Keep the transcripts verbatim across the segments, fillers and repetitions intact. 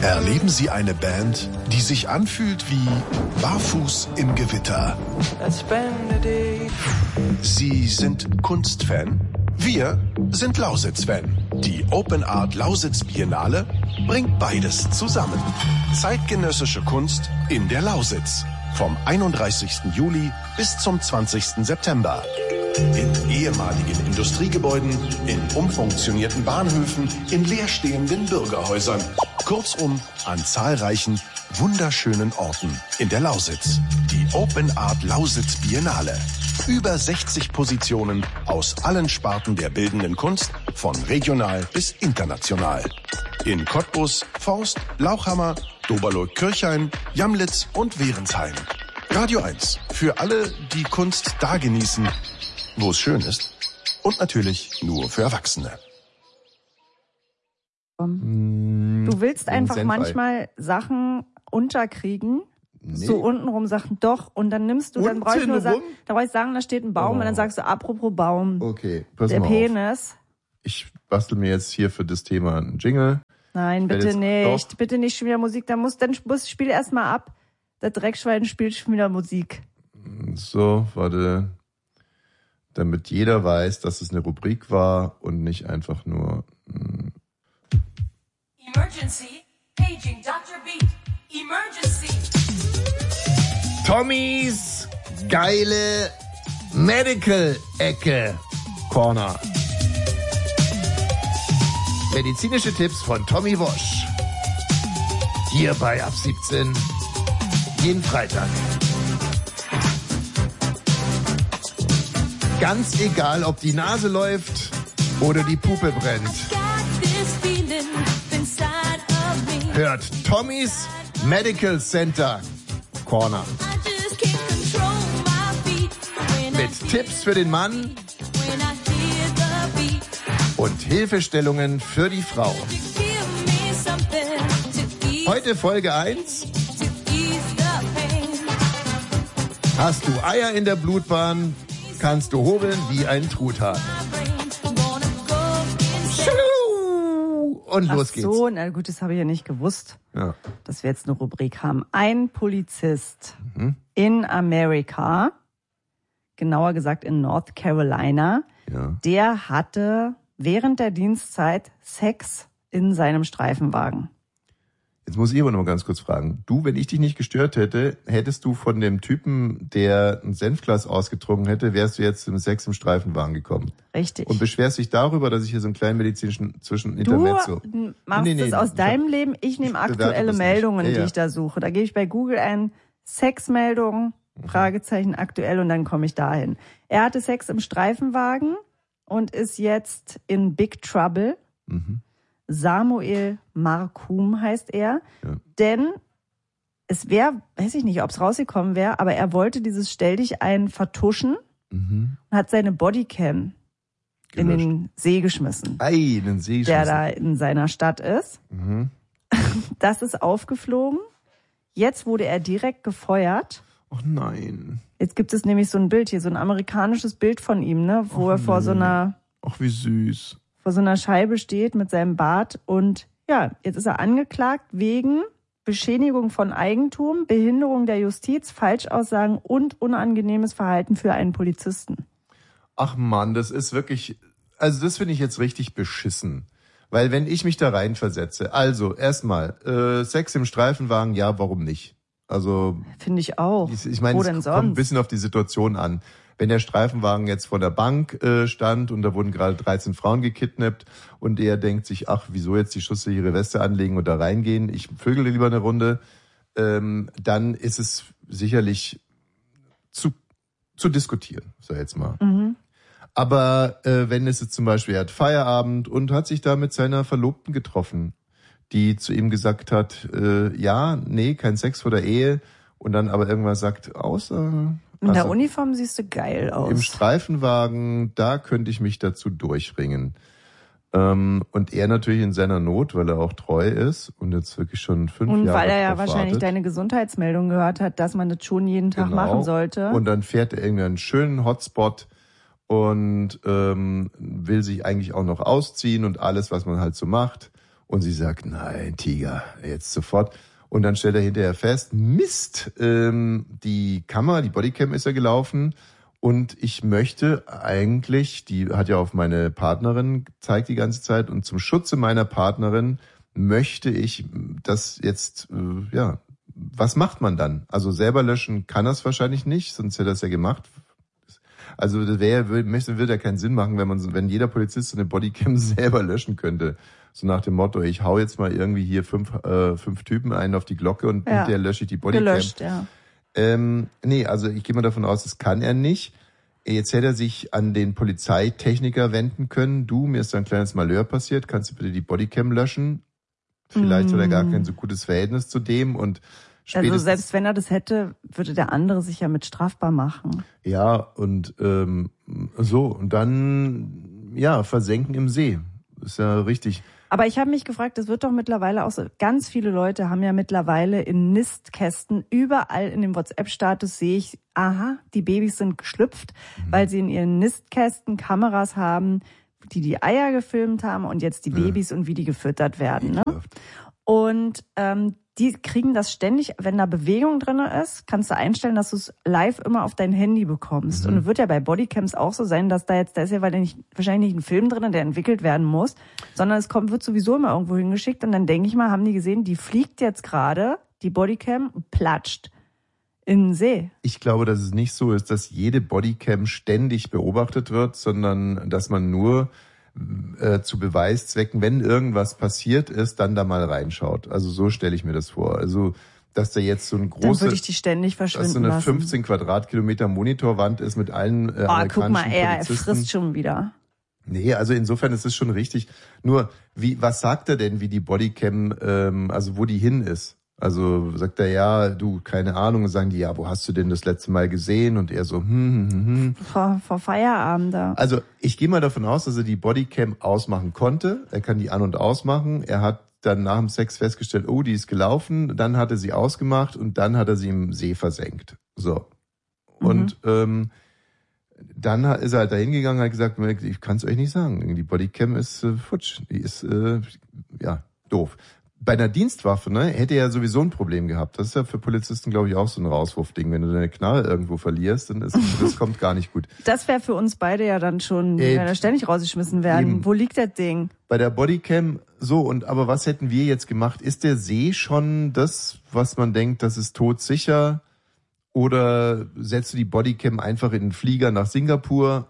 Erleben Sie eine Band, die sich anfühlt wie Barfuß im Gewitter. Sie sind Kunstfan? Wir sind Lausitz-Fan. Die Open Art Lausitz Biennale bringt beides zusammen. Zeitgenössische Kunst in der Lausitz. Vom einunddreißigsten Juli bis zum zwanzigsten September. In ehemaligen Industriegebäuden, in umfunktionierten Bahnhöfen, in leerstehenden Bürgerhäusern. Kurzum, an zahlreichen, wunderschönen Orten in der Lausitz. Die Open Art Lausitz Biennale. Über sechzig Positionen aus allen Sparten der bildenden Kunst, von regional bis international. In Cottbus, Forst, Lauchhammer, Doberloh-Kirchhain, Jamlitz und Wehrensheim. Radio eins. Für alle, die Kunst da genießen, wo es schön ist. Und natürlich nur für Erwachsene. Du willst einfach manchmal Sachen unterkriegen. Nee. So untenrum Sachen doch und dann nimmst du, dann brauche ich nur sagen, da brauche ich sagen, da steht ein Baum oh. und dann sagst du, apropos Baum. Okay, pass der mal Penis. Auf. Ich bastel mir jetzt hier für das Thema einen Jingle. Nein, bitte nicht, doch. Bitte nicht schon wieder Musik, dann muss, dann muss spiel erst mal ab. Der Dreckschwein spielt schon wieder Musik. So, warte, damit jeder weiß, dass es eine Rubrik war und nicht einfach nur mh. Emergency, paging Doktor Beat, Emergency. Tommys geile Medical-Ecke Corner. Medizinische Tipps von Tommy Wosch. Hier bei Ab siebzehn. Jeden Freitag. Ganz egal, ob die Nase läuft oder die Puppe brennt. Hört Tommys Medical Center Corner. Mit Tipps für den Mann und Hilfestellungen für die Frau. Heute Folge eins. Hast du Eier in der Blutbahn, kannst du hobeln wie ein Truthahn. Und los geht's. Ach so, na gut, das habe ich ja nicht gewusst, ja. dass wir jetzt eine Rubrik haben. Ein Polizist mhm. in Amerika, genauer gesagt in North Carolina, ja. der hatte während der Dienstzeit Sex in seinem Streifenwagen. Jetzt muss ich aber noch mal ganz kurz fragen. Du, wenn ich dich nicht gestört hätte, hättest du von dem Typen, der ein Senfglas ausgetrunken hätte, wärst du jetzt im Sex im Streifenwagen gekommen. Richtig. Und beschwerst dich darüber, dass ich hier so einen kleinen medizinischen Zwischenintermezzo... Du machst nee, nee, es nee, aus deinem Leben. Ich nehme aktuelle Meldungen, ja, ja. die ich da suche. Da gebe ich bei Google ein Sexmeldung, mhm. Fragezeichen aktuell und dann komme ich dahin. Er hatte Sex im Streifenwagen und ist jetzt in Big Trouble. Mhm. Samuel Markum heißt er, ja. denn es wäre, weiß ich nicht, ob es rausgekommen wäre, aber er wollte dieses Stell-dich-ein vertuschen mhm. und hat seine Bodycam Gelöscht. in den See geschmissen, Ei, in den See der da in seiner Stadt ist. Mhm. Das ist aufgeflogen. Jetzt wurde er direkt gefeuert. Ach nein. Jetzt gibt es nämlich so ein Bild hier, so ein amerikanisches Bild von ihm, ne, wo Ach er vor nein. so einer Ach wie süß. vor so einer Scheibe steht mit seinem Bart und ja, jetzt ist er angeklagt wegen Beschädigung von Eigentum, Behinderung der Justiz, Falschaussagen und unangenehmes Verhalten für einen Polizisten. Ach Mann, das ist wirklich, also das finde ich jetzt richtig beschissen. Weil wenn ich mich da reinversetze, also erstmal, äh, Sex im Streifenwagen, ja, warum nicht? Also finde ich auch. Ich, ich meine, Wo es denn kommt sonst? ein bisschen auf die Situation an. Wenn der Streifenwagen jetzt vor der Bank äh, stand und da wurden gerade dreizehn Frauen gekidnappt und er denkt sich, ach, wieso jetzt die schusssichere Weste anlegen und da reingehen, ich vögele lieber eine Runde, ähm, dann ist es sicherlich zu zu diskutieren, sag ich jetzt mal. Mhm. Aber äh, wenn es jetzt zum Beispiel, er hat Feierabend und hat sich da mit seiner Verlobten getroffen, die zu ihm gesagt hat, äh, ja, nee, kein Sex vor der Ehe und dann aber irgendwann sagt, außer... In der also, Uniform siehst du geil aus. Im Streifenwagen, da könnte ich mich dazu durchringen. Ähm, und er natürlich in seiner Not, weil er auch treu ist und jetzt wirklich schon fünf und Jahre weil er ja drauf wahrscheinlich wartet. deine Gesundheitsmeldung gehört hat, dass man das schon jeden Tag Genau. machen sollte. Und dann fährt er irgendeinen schönen Hotspot und ähm, will sich eigentlich auch noch ausziehen und alles, was man halt so macht. Und sie sagt, nein, Tiger, jetzt sofort. Und dann stellt er hinterher fest, Mist, ähm, die Kamera, die Bodycam ist ja gelaufen und ich möchte eigentlich, die hat ja auf meine Partnerin gezeigt die ganze Zeit und zum Schutze meiner Partnerin möchte ich das jetzt, äh, ja, was macht man dann? Also selber löschen kann das wahrscheinlich nicht, sonst hätte er es ja gemacht. Also das wäre, würde, würde ja keinen Sinn machen, wenn man, wenn jeder Polizist so eine Bodycam selber löschen könnte. So nach dem Motto, ich hau jetzt mal irgendwie hier fünf, äh, fünf Typen ein auf die Glocke und Ja. hinterher lösche ich die Bodycam. Gelöscht, ja. Ähm, nee, also ich gehe mal davon aus, das kann er nicht. Jetzt hätte er sich an den Polizeitechniker wenden können. Du, mir ist da ein kleines Malheur passiert, kannst du bitte die Bodycam löschen? Vielleicht mm. hat er gar kein so gutes Verhältnis zu dem und also selbst wenn er das hätte, würde der andere sich ja mit strafbar machen. Ja, und ähm, so, und dann, ja, versenken im See. Ist ja richtig. Aber ich habe mich gefragt, das wird doch mittlerweile auch so, ganz viele Leute haben ja mittlerweile in Nistkästen, überall in dem WhatsApp-Status sehe ich, aha, die Babys sind geschlüpft, mhm. weil sie in ihren Nistkästen Kameras haben, die die Eier gefilmt haben und jetzt die Babys ja. und wie die gefüttert werden. Ne? Und ähm, die kriegen das ständig, wenn da Bewegung drin ist, kannst du einstellen, dass du es live immer auf dein Handy bekommst. Mhm. Und es wird ja bei Bodycams auch so sein, dass da jetzt, da ist ja nicht, wahrscheinlich nicht ein Film drin, der entwickelt werden muss, sondern es kommt, wird sowieso immer irgendwo hingeschickt. Und dann denke ich mal, haben die gesehen, die fliegt jetzt gerade, die Bodycam, und platscht in den See. Ich glaube, dass es nicht so ist, dass jede Bodycam ständig beobachtet wird, sondern dass man nur äh, zu Beweiszwecken, wenn irgendwas passiert ist, dann da mal reinschaut. Also so stelle ich mir das vor. Also dass da jetzt so ein großer, dann würde ich die ständig verschwinden dass so eine lassen. fünfzehn Quadratkilometer Monitorwand ist mit allen äh, oh, amerikanischen guck mal, er, er Polizisten. frisst schon wieder. Nee, also insofern ist es schon richtig. Nur, wie, was sagt er denn, wie die Bodycam, ähm, also wo die hin ist? Also sagt er, ja, du, keine Ahnung, und sagen die, ja, wo hast du denn das letzte Mal gesehen? Und er so, hm, hm, hm, hm. Vor, vor Feierabend da. Also ich gehe mal davon aus, dass er die Bodycam ausmachen konnte. Er kann die an- und ausmachen. Er hat dann nach dem Sex festgestellt, oh, die ist gelaufen. Dann hat er sie ausgemacht und dann hat er sie im See versenkt. So. Und mhm. ähm, dann ist er halt da hingegangen und hat gesagt, ich kann es euch nicht sagen. Die Bodycam ist äh, futsch. Die ist, äh, ja, doof. Bei einer Dienstwaffe, ne, hätte er ja sowieso ein Problem gehabt. Das ist ja für Polizisten, glaube ich, auch so ein Rauswurfding. Wenn du deine Knarre irgendwo verlierst, dann ist das kommt gar nicht gut. Das wäre für uns beide ja dann schon, Äh, wenn wir ständig rausgeschmissen werden. Eben. Wo liegt das Ding? Bei der Bodycam so, und aber was hätten wir jetzt gemacht? Ist der See schon das, was man denkt, das ist todsicher? Oder setzt du die Bodycam einfach in den Flieger nach Singapur?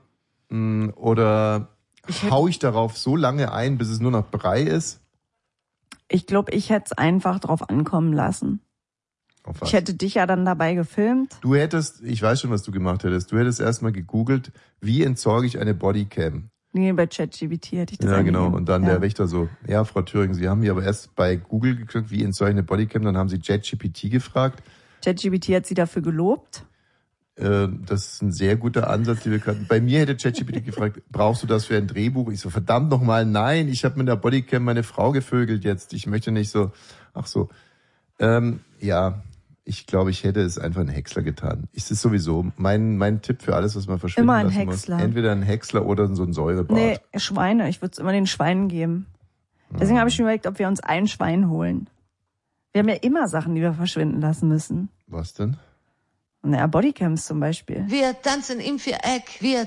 Oder ich hau ich darauf so lange ein, bis es nur noch Brei ist? Ich glaube, ich hätte es einfach drauf ankommen lassen. Auf was? Ich hätte dich ja dann dabei gefilmt. Du hättest, ich weiß schon, was du gemacht hättest. Du hättest erstmal gegoogelt, wie entsorge ich eine Bodycam? Nee, bei ChatGPT hätte ich das Ja, eingegeben. genau. Und dann ja. der Richter so, ja, Frau Thüring, Sie haben hier aber erst bei Google geklickt, wie entsorge ich eine Bodycam? Dann haben Sie ChatGPT gefragt. ChatGPT hat sie dafür gelobt. Äh, das ist ein sehr guter Ansatz, die wir gerade. Bei mir hätte ChatGPT gefragt, brauchst du das für ein Drehbuch? Ich so, verdammt nochmal, nein, ich habe mit der Bodycam meine Frau gevögelt jetzt. Ich möchte nicht so, ach so. Ähm, ja, ich glaube, ich hätte es einfach einen Häcksler getan. Es ist sowieso mein mein Tipp für alles, was man verschwinden immer ein lassen Häcksler. muss. Entweder ein Häcksler oder so ein Säurebad. Nee, Schweine. Ich würde es immer den Schweinen geben. Deswegen hm. habe ich schon überlegt, ob wir uns ein Schwein holen. Wir haben ja immer Sachen, die wir verschwinden lassen müssen. Was denn? Naja, Bodycams zum Beispiel. Wir tanzen im Viereck, wir